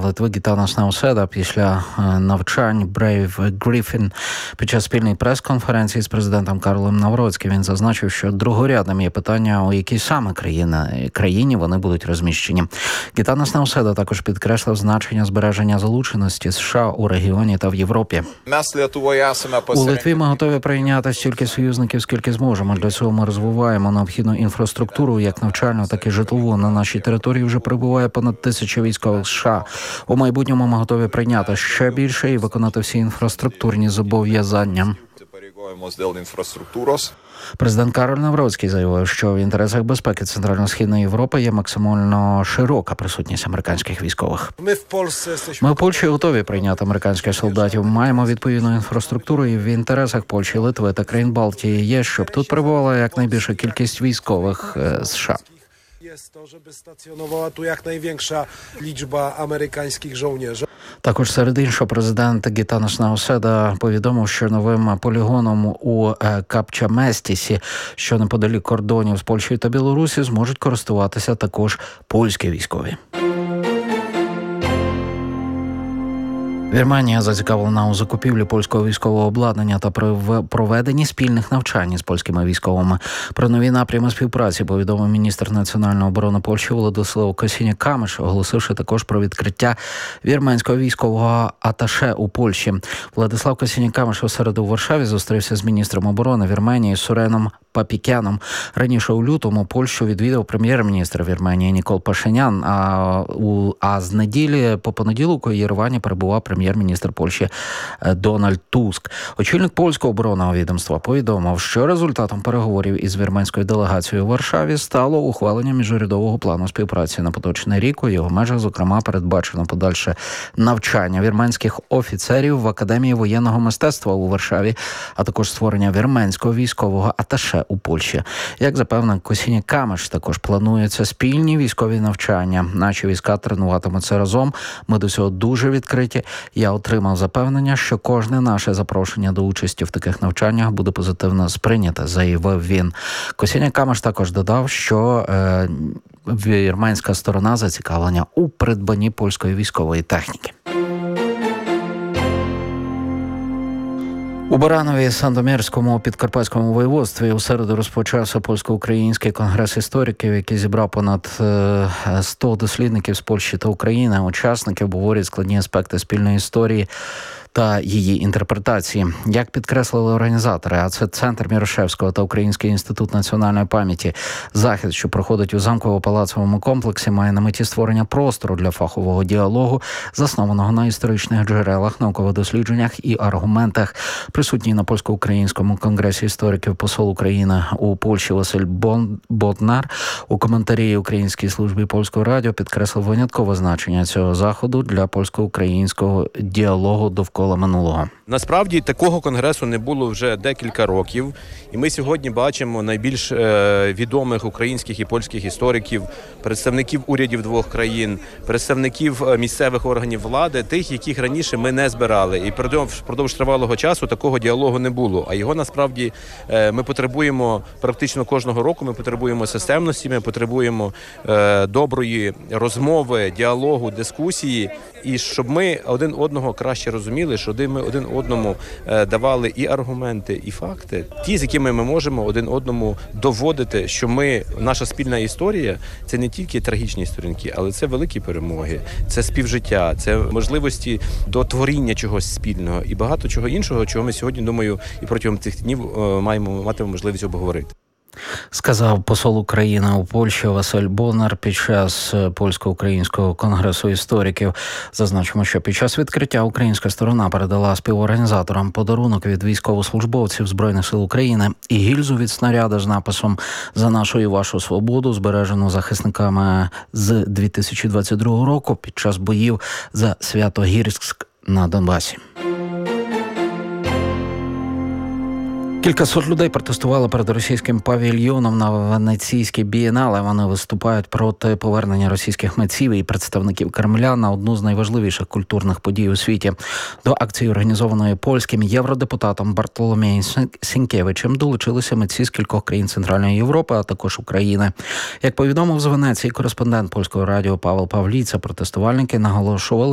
Литви Гітанас Науседа після навчань Brave Griffin під час спільної прес-конференції з президентом Карлом Навроцьким він зазначив, що другорядним є питання, у якій саме країні вони будуть розміщені. Гітанас Науседа також підкреслив значення збереження залученості США у регіоні та в Європі. У Литві ми готові прийняти стільки союзників, скільки зможемо. Для цього ми розвиваємо необхідну інфраструктуру, як навчальну, так і житлову. На нашій території вже перебуває понад 1000 військових США. У майбутньому ми готові прийняти ще більше і виконати всі інфраструктурні зобов'язання. Президент Кароль Навроцький заявив, що в інтересах безпеки Центрально-Східної Європи є максимально широка присутність американських військових. Ми в Польщі готові прийняти американських солдатів. Маємо відповідну інфраструктуру і в інтересах Польщі, Литви та країн Балтії є, щоб тут перебувала якнайбільша кількість військових США. Jest to, żeby stacjonowała tu jak największa liczba amerykańskich żołnierzy. Також серед іншого президент Гітанас Науседа повідомив, що новим полігоном у Капчаместісі, що неподалік кордонів з Польщею та Білорусі, зможуть користуватися також польські військові. Вірменія зацікавлена у закупівлі польського військового обладнання та проведенні спільних навчань з польськими військовими. Про нові напрями співпраці повідомив міністр національної оборони Польщі Владислав Косіньяк-Камиш, оголосивши також про відкриття вірменського військового аташе у Польщі. Владислав Косіньяк-Камиш у середу в Варшаві зустрівся з міністром оборони Вірменії Суреном Папікяном. Раніше у лютому Польщу відвідав прем'єр-міністр Вірменії Нікол Пашинян, а з неділі по понеділок у Єревані перебував прем'єр-міністр Польщі Дональд Туск. Очільник польського оборонного відомства повідомив, що результатом переговорів із вірменською делегацією у Варшаві стало ухвалення міжурядового плану співпраці на поточний рік. У його межах, зокрема, передбачено подальше навчання вірменських офіцерів в Академії воєнного мистецтва у Варшаві, а також створення вірменського військового аташе у Польщі. Як запевнив Косіньяк-Камиш, також плануються спільні військові навчання. Наші війська тренуватимуться разом. Ми до цього дуже відкриті. Я отримав запевнення, що кожне наше запрошення до участі в таких навчаннях буде позитивно сприйняте, заявив він. Косіньяк-Камиш також додав, що вірменська сторона зацікавлена у придбанні польської військової техніки. У Баранові, Сандомірському підкарпатському воєводстві у середу розпочався польсько-український конгрес істориків, який зібрав понад 100 дослідників з Польщі та України. Учасники обговорюють складні аспекти спільної історії та її інтерпретації. Як підкреслили організатори, а це Центр Мірошевського та Український інститут національної пам'яті, захід, що проходить у замково-палацовому комплексі, має на меті створення простору для фахового діалогу, заснованого на історичних джерелах, наукових дослідженнях і аргументах. Присутній на польсько-українському конгресі істориків посол України у Польщі Василь Боднар у коментарі Українській службі Польського радіо підкреслив виняткове значення цього заходу для польсько-українського діалогу довкола минулого. Насправді такого конгресу не було вже декілька років, і ми сьогодні бачимо найбільш відомих українських і польських істориків, представників урядів двох країн, представників місцевих органів влади, тих, яких раніше ми не збирали. І впродовж тривалого часу такого діалогу не було. А його насправді ми потребуємо практично кожного року, ми потребуємо системності, ми потребуємо доброї розмови, діалогу, дискусії, і щоб ми один одного краще розуміли, щоб ми один одному давали і аргументи, і факти, ті, з якими ми можемо один одному доводити, що наша спільна історія – це не тільки трагічні сторінки, але це великі перемоги, це співжиття, це можливості до творіння чогось спільного і багато чого іншого, чого ми сьогодні, думаю, і протягом цих днів матимемо можливість обговорити. Сказав посол України у Польщі Василь Боднар під час польсько-українського конгресу істориків. Зазначимо, що під час відкриття українська сторона передала співорганізаторам подарунок від військовослужбовців Збройних сил України і гільзу від снаряда з написом «За нашу і вашу свободу», збережену захисниками з 2022 року під час боїв за Святогірськ на Донбасі. Кількасот людей протестували перед російським павільйоном на Венеційській бієнале. Вони виступають проти повернення російських митців і представників Кремля на одну з найважливіших культурних подій у світі. До акції, організованої польським євродепутатом Бартоломєєм Сінкевичем, долучилися митці з кількох країн Центральної Європи, а також України. Як повідомив з Венеції кореспондент Польського радіо Павел Павліца, протестувальники наголошували